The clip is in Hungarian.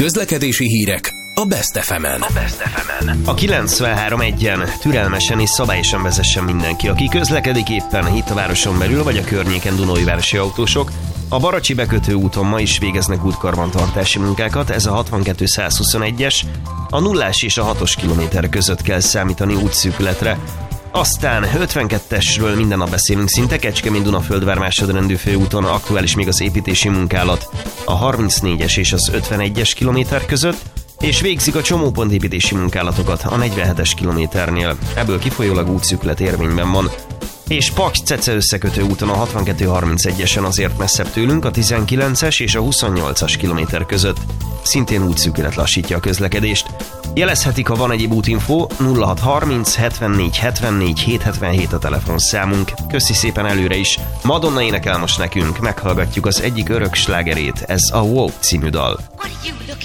Közlekedési hírek a Best FM-en. A 93.1-en türelmesen és szabályosan vezessen mindenki, aki közlekedik éppen itt a városon belül, vagy a környéken Dunaújvárosi autósok. A Baracsi bekötő úton ma is végeznek útkarbantartási munkákat, ez a 62-121-es, a 0 és a 6-os kilométer között kell számítani útszűkületre. Aztán 52-esről minden nap beszélünk szinte, Kecskemét-Dunaföldvár másodrendű főúton aktuális még az építési munkálat a 34-es és az 51-es kilométer között, és végzik a csomópontépítési munkálatokat a 47-es kilométernél. Ebből kifolyólag útszűkület érvényben van. És Paks-Cece összekötő úton a 62-31-esen azért messzebb tőlünk a 19-es és a 28-as kilométer között. Szintén útszűkület lassítja a közlekedést. Jelezhetik, ha van egyéb útinfo, 0630 74 74 777 a telefonszámunk. Köszi szépen előre is. Madonna énekel most nekünk, meghallgatjuk az egyik örök slágerét, ez a Wow című dal.